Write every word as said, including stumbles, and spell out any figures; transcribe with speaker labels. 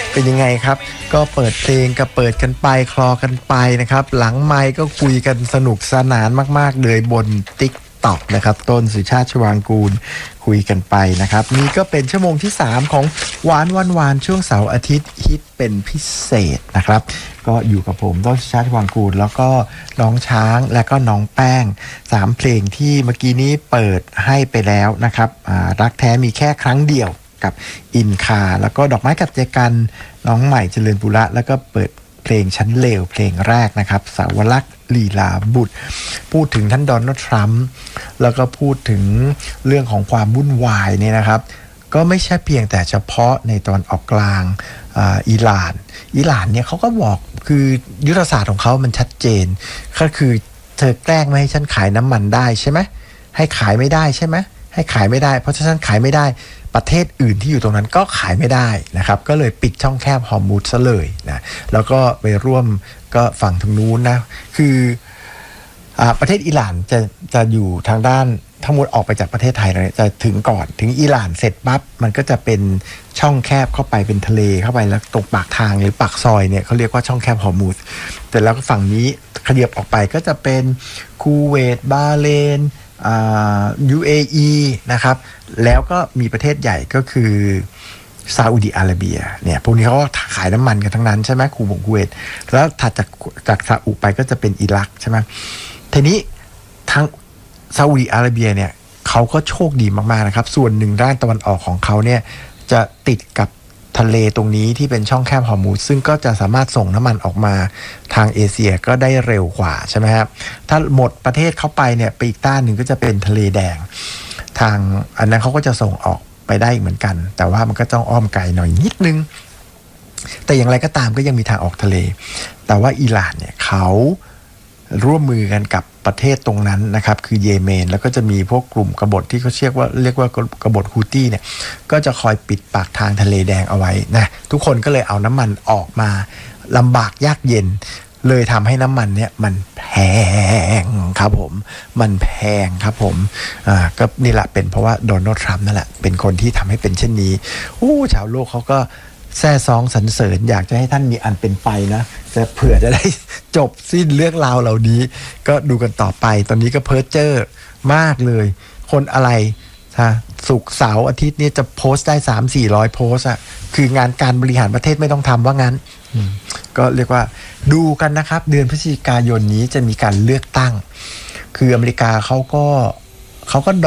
Speaker 1: เป็นยังไงครับก็เปิดเพลงก็เปิดกันไปคลอกันไปนะครับหลังไมค์ก็คุยกันสนุกสนานมากๆเลยบน TikTok นะครับต้นสุชาติชวางกูลคุยกันไปนะครับนี่ก็เป็นชั่วโมงที่สามของหวานวันวานช่วงเสาร์อาทิตย์ฮิตเป็นพิเศษนะครับก็อยู่กับผมต้นสุชาติชวางกูลแล้วก็น้องช้างและก็น้องแป้งสามเพลงที่เมื่อกี้นี้เปิดให้ไปแล้วนะครับรักแท้มีแค่ครั้งเดียวกับอินคาแล้วก็ดอกไม้กับใจกันน้องใหม่เจริญปุระแล้วก็เปิดเพลงชั้นเลวเพลงแรกนะครับสาวรักษ์ลีลาบุตรพูดถึงท่านโดนัลด์ทรัมป์แล้วก็พูดถึงเรื่องของความวุ่นวายเนี่ยนะครับก็ไม่ใช่เพียงแต่เฉพาะในตอนออกกลางอาอิหร่านอิหร่านเนี่ยเขาก็บอกคือยุทธศาสตร์ของเขามันชัดเจนก็คือเธอแกล้งไม่ให้ฉันขายน้ำมันได้ใช่ไหมให้ขายไม่ได้ใช่ไหมให้ขายไม่ได้เพราะถ้าฉันขายไม่ได้ประเทศอื่นที่อยู่ตรงนั้นก็ขายไม่ได้นะครับก็เลยปิดช่องแคบฮอร์มุซซะเลยนะแล้วก็ไปร่วมก็ฝั่งทางนู้นนะคืออ่าประเทศอิหร่านจะจะอยู่ทางด้านทั้งหมดออกไปจากประเทศไทยเลยจะถึงก่อนถึงอิหร่านเสร็จปั๊บมันก็จะเป็นช่องแคบเข้าไปเป็นทะเลเข้าไปแล้วตรงปากทางหรือปากซอยเนี่ยเขาเรียกว่าช่องแคบฮอร์มุซแต่แล้วก็ฝั่งนี้ขยับออกไปก็จะเป็นคูเวตบาห์เรนอ่า ยู เอ อี นะครับแล้วก็มีประเทศใหญ่ก็คือซาอุดิอาระเบียเนี่ยพวกนี้เขาก็ขายน้ำมันกันทั้งนั้นใช่ไหมคูบงคูเวตแล้วถัดจากจากซาอุไปก็จะเป็นอิรักใช่ไหมทีนี้ทางซาอุดิอาระเบียเนี่ยเขาก็โชคดีมากๆนะครับส่วนหนึ่งด้านตะวันออกของเขาเนี่ยจะติดกับทะเลตรงนี้ที่เป็นช่องแคบฮอร์มุซซึ่งก็จะสามารถส่งน้ำมันออกมาทางเอเชียก็ได้เร็วกว่าใช่ไหมครับถ้าหมดประเทศเข้าไปเนี่ยไปอีกด้านหนึ่งก็จะเป็นทะเลแดงทางอันนั้นเขาก็จะส่งออกไปได้เหมือนกันแต่ว่ามันก็ต้องอ้อมไกลหน่อยนิดนึงแต่อย่างไรก็ตามก็ยังมีทางออกทะเลแต่ว่าอิหร่านเนี่ยเขาร่วมมือกันกับประเทศตรงนั้นนะครับคือเยเมนแล้วก็จะมีพวกกลุ่มกบฏที่เขาเรียกว่าเรียกว่ากบฏฮูตี้เนี่ยก็จะคอยปิดปากทางทะเลแดงเอาไว้นะทุกคนก็เลยเอาน้ำมันออกมาลำบากยากเย็นเลยทำให้น้ำมันเนี่ยมันแพงครับผมมันแพงครับผมอ่าก็นี่แหละเป็นเพราะว่าโดนัลด์ทรัมป์นั่นแหละเป็นคนที่ทำให้เป็นเช่นนี้อู้ชาวโลกเขาก็แซ่ซองสรรเสริญอยากจะให้ท่านมีอันเป็นไปนะแต่เผื่อจะได้จบสิ้นเรื่องราวเหล่านี้ก็ดูกันต่อไปตอนนี้ก็เพ้อเจ้อมากเลยคนอะไรศุกร์เสาร์อาทิตย์นี้จะโพสต์ได้ สามถึงสี่ร้อย โพสต์อะคืองานการบริหารประเทศไม่ต้องทำว่างั้นก็เรียกว่าดูกันนะครับเดือนพฤศจิกายนนี้จะมีการเลือกตั้งคืออเมริกาเขาก็เขาก็